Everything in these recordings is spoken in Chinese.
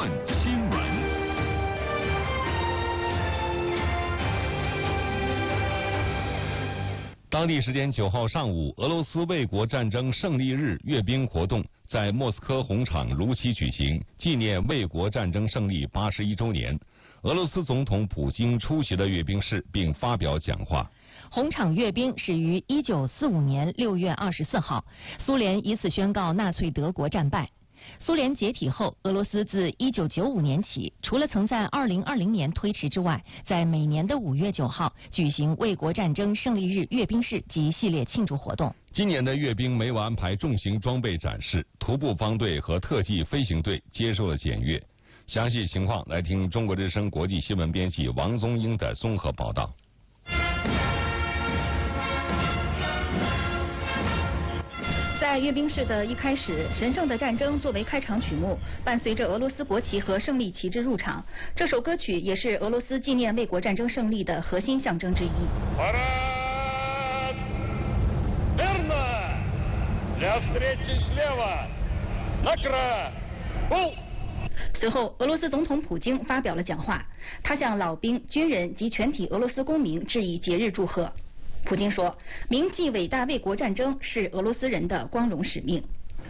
看新闻。当地时间9号上午，俄罗斯卫国战争胜利日阅兵活动在莫斯科红场如期举行，纪念卫国战争胜利81周年。俄罗斯总统普京出席了阅兵式，并发表讲话。 红场阅兵始于1945年6月24号，苏联以此宣告纳粹德国战败。苏联解体后，俄罗斯自1995年起，除了曾在2020年推迟之外，在每年的5月9号举行卫国战争胜利日阅兵式及系列庆祝活动。 今年的阅兵没有安排重型装备展示，徒步方队和特技飞行队接受了检阅。详细情况来听中国之声国际新闻编辑王宗英的综合报道。 在阅兵式的一开始，神圣的战争作为开场曲目，伴随着俄罗斯国旗和胜利旗帜入场。这首歌曲也是俄罗斯纪念卫国战争胜利的核心象征之一。随后，俄罗斯总统普京发表了讲话，他向老兵、军人及全体俄罗斯公民致以节日祝贺。普京说，铭记伟大卫国战争是俄罗斯人的光荣使命。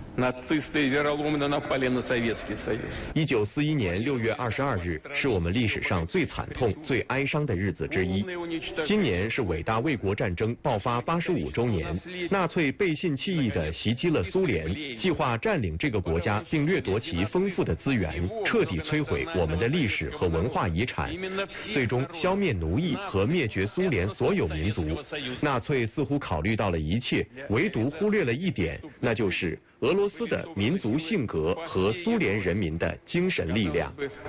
1941年6月22日是我们历史上最惨痛、最哀伤的日子之一。今年是伟大卫国战争爆发85周年，纳粹背信弃义地袭击了苏联，计划占领这个国家并掠夺其丰富的资源，彻底摧毁我们的历史和文化遗产，最终消灭奴役和灭绝苏联所有民族。纳粹似乎考虑到了一切，唯独忽略了一点，那就是俄罗斯的民族性格和苏联人民的精神力量。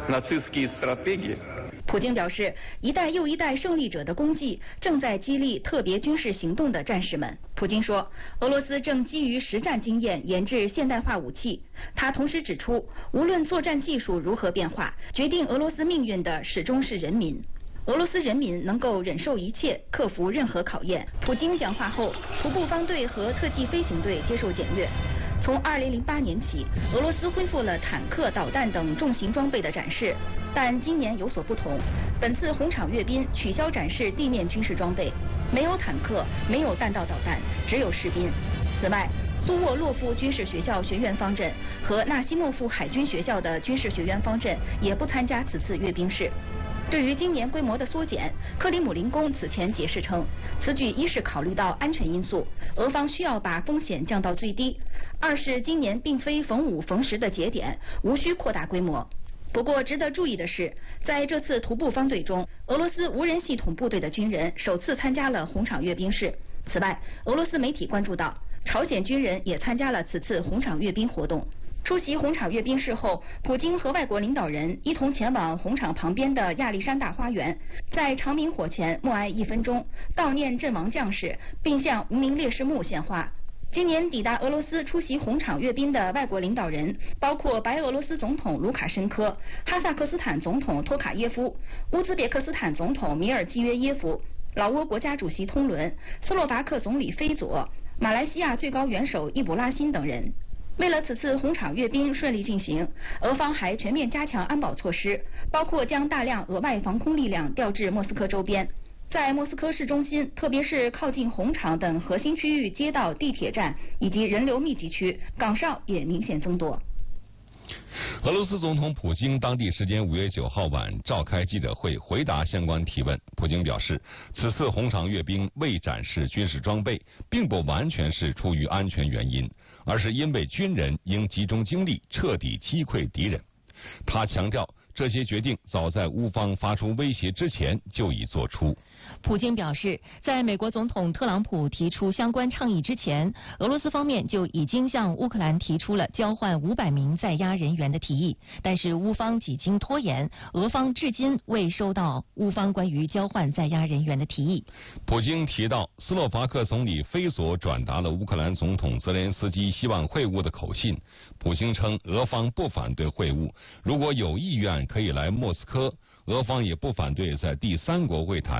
普京表示，一代又一代胜利者的功绩正在激励特别军事行动的战士们。普京说，俄罗斯正基于实战经验研制现代化武器。他同时指出，无论作战技术如何变化，决定俄罗斯命运的始终是人民。俄罗斯人民能够忍受一切，克服任何考验。普京讲话后，徒步方队和特技飞行队接受检阅。从2008年起，俄罗斯恢复了坦克、导弹等重型装备的展示，但今年有所不同。本次红场阅兵取消展示地面军事装备，没有坦克，没有弹道导弹，只有士兵。此外，苏沃洛夫军事学校学员方阵和纳西莫夫海军学校的军事学员方阵也不参加此次阅兵式。对于今年规模的缩减，克里姆林宫此前解释称，此举一是考虑到安全因素，俄方需要把风险降到最低；二是今年并非逢5逢10的节点，无需扩大规模。不过值得注意的是，在这次徒步方队中，俄罗斯无人系统部队的军人首次参加了红场阅兵式。此外，俄罗斯媒体关注到，朝鲜军人也参加了此次红场阅兵活动。出席红场阅兵式后，普京和外国领导人一同前往红场旁边的亚历山大花园，在长明火前默哀1分钟，悼念阵亡将士，并向无名烈士墓献花。今年抵达俄罗斯出席红场阅兵的外国领导人包括白俄罗斯总统卢卡申科、哈萨克斯坦总统托卡耶夫、乌兹别克斯坦总统米尔基约耶夫、老挝国家主席通伦、斯洛伐克总理菲佐、马来西亚最高元首易卜拉欣等人。为了此次红场阅兵顺利进行，俄方还全面加强安保措施，包括将大量额外防空力量调至莫斯科周边。在莫斯科市中心，特别是靠近红场等核心区域街道、地铁站以及人流密集区，岗哨也明显增多。 俄罗斯总统普京当地时间5月9号晚召开记者会，回答相关提问。普京表示，此次红场阅兵未展示军事装备，并不完全是出于安全原因，而是因为军人应集中精力彻底击溃敌人。他强调，这些决定早在乌方发出威胁之前就已做出。 普京表示，在美国总统特朗普提出相关倡议之前，俄罗斯方面就已经向乌克兰提出了交换500名在押人员的提议，但是乌方几经拖延，俄方至今未收到乌方关于交换在押人员的提议。 普京提到，斯洛伐克总理菲佐转达了乌克兰总统泽连斯基希望会晤的口信。普京称，俄方不反对会晤，如果有意愿可以来莫斯科，俄方也不反对在第三国会谈。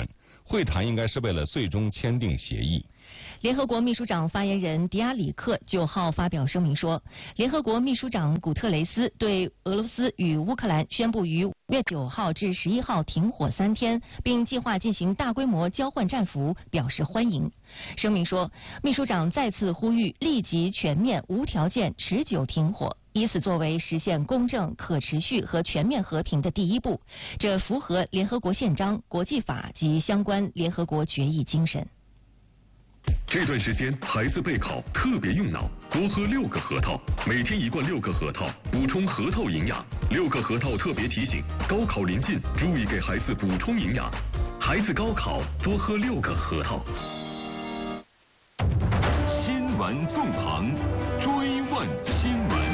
会谈应该是为了最终签订协议。 联合国秘书长发言人迪亚里克9号发表声明说，联合国秘书长古特雷斯对俄罗斯与乌克兰宣布于5月9号至11号停火3天，并计划进行大规模交换战俘表示欢迎。声明说，秘书长再次呼吁立即全面无条件持久停火，以此作为实现公正、可持续和全面和平的第一步，这符合联合国宪章、国际法及相关联合国决议精神。 这段时间孩子备考特别用脑，多喝6个核桃，每天1罐6个核桃，补充核桃营养。6个核桃特别提醒，高考临近，注意给孩子补充营养。孩子高考多喝6个核桃。新闻纵横，追问新闻。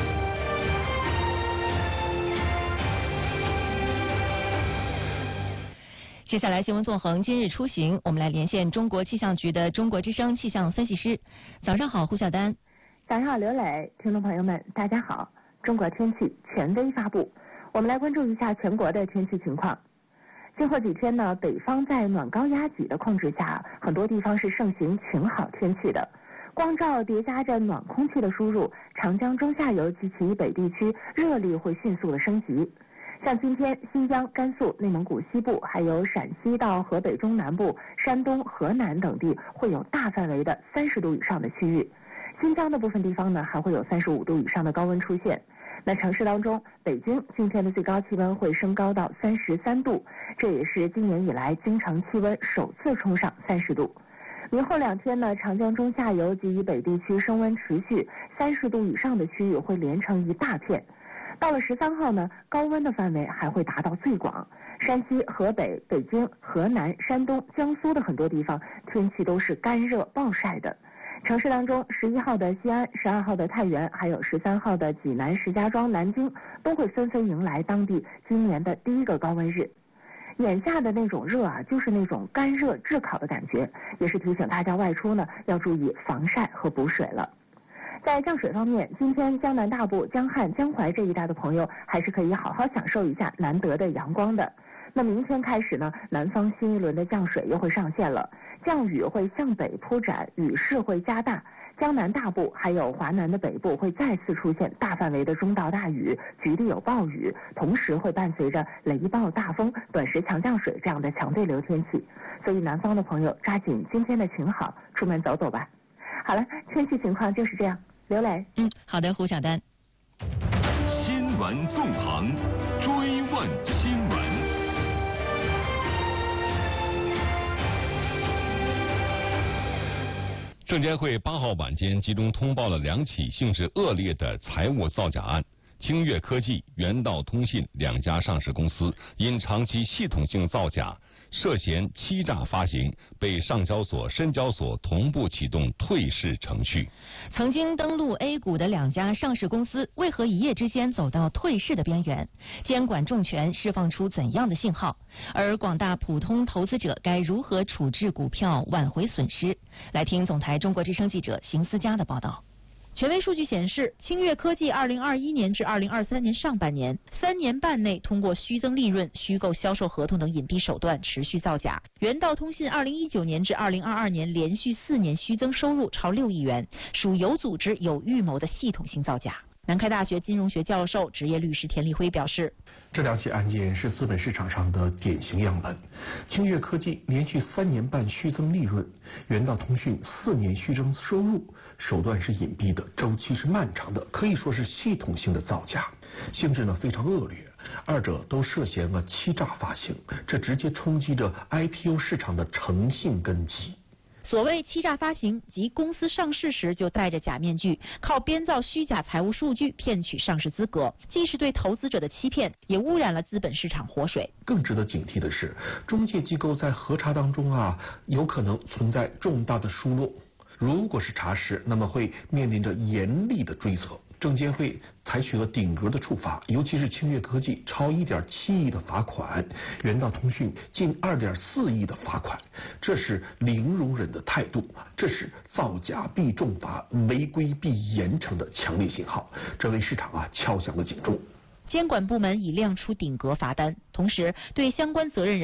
接下来新闻纵横今日出行，我们来连线中国气象局的中国之声气象分析师。早上好，胡晓丹。 早上好，刘磊。听众朋友们，大家好。中国天气权威发布，我们来关注一下全国的天气情况。今后几天呢，北方在暖高压脊的控制下，很多地方是盛行晴好天气的。光照叠加着暖空气的输入，长江中下游及其以北地区热力会迅速的升级。像今天，新疆、甘肃、内蒙古西部，还有陕西到河北中南部、山东、河南等地会有大范围的30度以上的区域。新疆的部分地方呢，还会有35度以上的高温出现。那城市当中，北京今天的最高气温会升高到33度，这也是今年以来京城气温首次冲上30度。明后2天呢，长江中下游及以北地区升温持续，30度以上的区域会连成一大片。到了13号呢，高温的范围还会达到最广，山西、河北、北京、河南、山东、江苏的很多地方天气都是干热暴晒的。城市当中，11号的西安、12号的太原，还有13号的济南、石家庄、南京都会纷纷迎来当地今年的第一个高温日。眼下的那种热啊，就是那种干热炙烤的感觉，也是提醒大家外出呢要注意防晒和补水了。在降水方面，今天江南大部、江汉、江淮这一带的朋友还是可以好好享受一下难得的阳光的。那明天开始呢，南方新一轮的降水又会上线了，降雨会向北铺展，雨势会加大。江南大部还有华南的北部会再次出现大范围的中到大雨，局地有暴雨，同时会伴随着雷暴、大风、短时强降水这样的强对流天气。所以南方的朋友抓紧今天的晴好，出门走走吧。好了，天气情况就是这样。刘磊， 好的，胡晓丹。 新闻纵横，追问新闻。 证监会8号晚间集中通报了2起性质恶劣的财务造假案。清越科技、元道通信2家上市公司因长期系统性造假，涉嫌欺诈发行，被上交所、深交所同步启动退市程序。 曾经登陆 A 股的2家上市公司，为何一夜之间走到退市的边缘？监管重拳释放出怎样的信号？而广大普通投资者该如何处置股票，挽回损失？来听总台中国之声记者邢思佳的报道。 权威数据显示，清越科技2021年至2023年上半年3年半内，通过虚增利润、虚构销售合同等隐蔽手段持续造假。元道通信2019年至2022年连续4年虚增收入超6亿元，属有组织、有预谋的系统性造假。南开大学金融学教授、职业律师田立辉表示， 这2起案件是资本市场上的典型样本。清越科技连续3年半虚增利润，元道通讯4年虚增收入，手段是隐蔽的，周期是漫长的，可以说是系统性的造假，性质呢非常恶劣，二者都涉嫌了欺诈发行，这直接冲击着 IPO 市场的诚信根基。 所谓欺诈发行，即公司上市时就戴着假面具，靠编造虚假财务数据骗取上市资格，既是对投资者的欺骗，也污染了资本市场活水。 更值得警惕的是，中介机构在核查当中有可能存在重大的疏漏，如果是查实，那么会面临着严厉的追责。证监会采取了顶格的处罚，尤其是清越科技超1.7亿的罚款，元道通讯近2.4亿的罚款，这是零容忍的态度，这是造假必重罚、违规必严惩的强烈信号，这为市场敲响了警钟。 监管部门已亮出顶格罚单，同时对相关责任人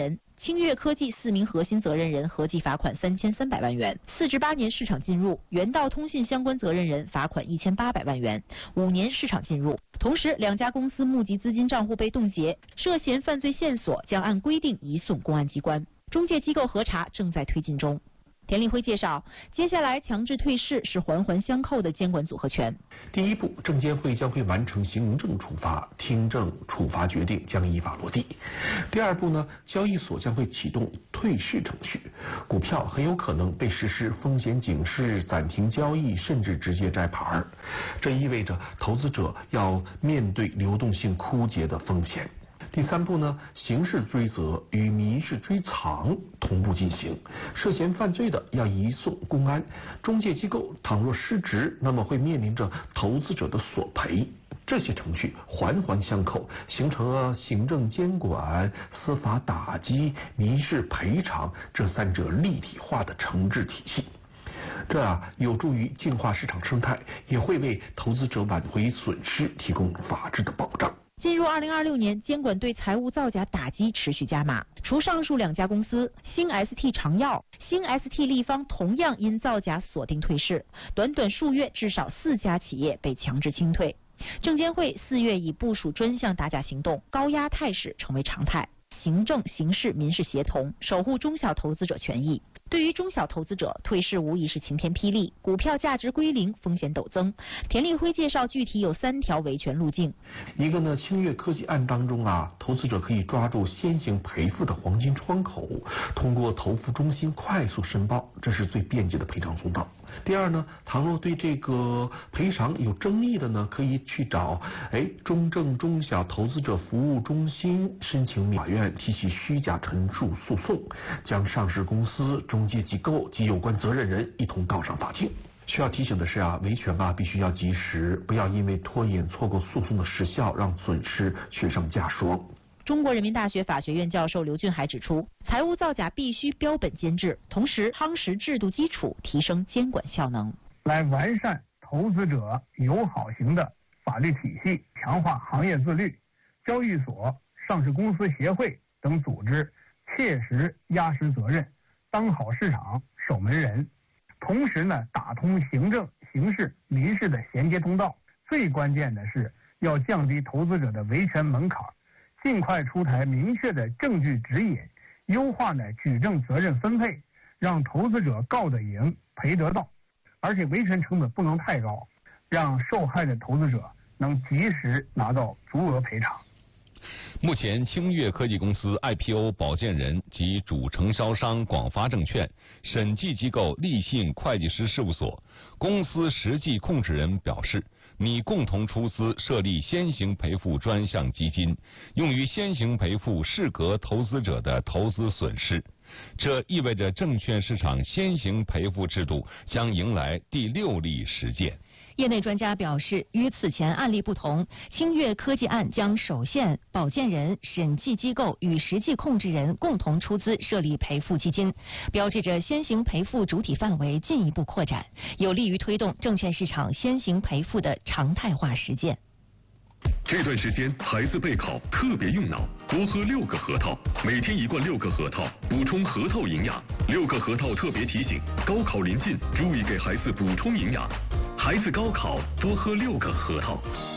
清越科技4名核心责任人合计罚款3300万元，4至8年市场禁入；元道通信相关责任人罚款1800万元，5年市场禁入。同时，2家公司募集资金账户被冻结，涉嫌犯罪线索将按规定移送公安机关。中介机构核查正在推进中。田立辉介绍，接下来强制退市是环环相扣的监管组合拳。 第一步，证监会将会完成行政处罚，听证处罚决定将依法落地。第二步呢，交易所将会启动退市程序，股票很有可能被实施风险警示、暂停交易，甚至直接摘牌。这意味着投资者要面对流动性枯竭的风险。第三步呢，刑事追责与民事追偿同步进行，涉嫌犯罪的要移送公安，中介机构倘若失职，那么会面临着投资者的索赔。这些程序环环相扣，形成了行政监管、司法打击、民事赔偿这3者立体化的惩治体系。这有助于净化市场生态，也会为投资者挽回损失提供法治的保障。 进入2026年，监管对财务造假打击持续加码。除上述2家公司，新 ST 长药、新 ST 立方同样因造假锁定退市。短短数月，至少4家企业被强制清退。证监会4月已部署专项打假行动，高压态势成为常态。行政、刑事、民事协同，守护中小投资者权益。对于中小投资者，退市无疑是晴天霹雳，股票价值归零，风险陡增。田立辉介绍，具体有3条维权路径。 一个呢，清越科技案当中投资者可以抓住先行赔付的黄金窗口，通过投付中心快速申报，这是最便捷的赔偿通道。第二呢，倘若对这个赔偿有争议的呢，可以去找中证中小投资者服务中心申请法院提起虚假陈述诉讼，将上市公司、中介机构及有关责任人一同告上法庭。需要提醒的是维权必须要及时，不要因为拖延错过诉讼的时效，让损失雪上加霜。 中国人民大学法学院教授刘俊海指出，财务造假必须标本兼治，同时夯实制度基础，提升监管效能， 来完善投资者友好型的法律体系，强化行业自律。交易所、上市公司协会等组织切实压实责任，当好市场守门人。同时呢，打通行政、刑事、民事的衔接通道。最关键的是要降低投资者的维权门槛，尽快出台明确的证据指引，优化举证责任分配，让投资者告得赢，赔得到。而且维权成本不能太高，让受害的投资者能及时拿到足额赔偿。 目前，清越科技公司 IPO 保荐人及主承销商广发证券、审计机构立信会计师事务所、公司实际控制人表示，拟共同出资设立先行赔付专项基金，用于先行赔付适格投资者的投资损失。这意味着证券市场先行赔付制度将迎来第6例实践。 业内专家表示，与此前案例不同，清越科技案将首现保荐人、审计机构与实际控制人共同出资设立赔付基金，标志着先行赔付主体范围进一步扩展，有利于推动证券市场先行赔付的常态化实践。 这段时间孩子备考特别用脑，多喝6个核桃，每天1罐6个核桃，补充核桃营养。6个核桃特别提醒：高考临近，注意给孩子补充营养。孩子高考多喝6个核桃。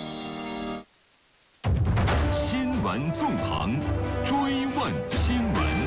新闻纵横，追问新闻。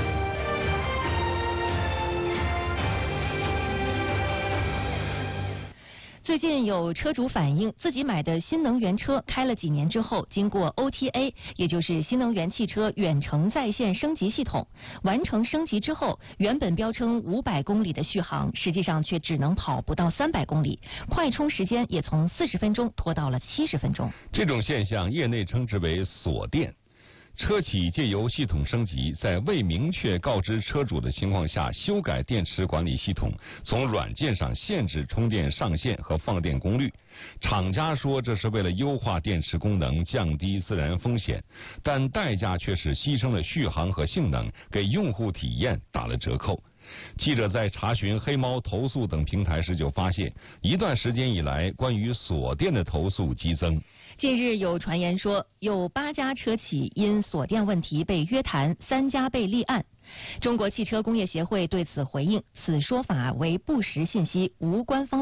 最近有车主反映，自己买的新能源车开了几年之后，经过 OTA， 也就是新能源汽车远程在线升级系统，完成升级之后，原本标称500公里的续航，实际上却只能跑不到300公里，快充时间也从40分钟拖到了70分钟。 这种现象业内称之为锁电。车企借由系统升级，在未明确告知车主的情况下修改电池管理系统，从软件上限制充电上限和放电功率。厂家说这是为了优化电池功能，降低自燃风险，但代价却是牺牲了续航和性能，给用户体验打了折扣。 记者在查询黑猫投诉等平台时就发现，一段时间以来，关于锁店的投诉激增。 近日有传言说，有8家车企因锁店问题被约谈，3家被立案。中国汽车工业协会对此回应，此说法为不实信息，无官方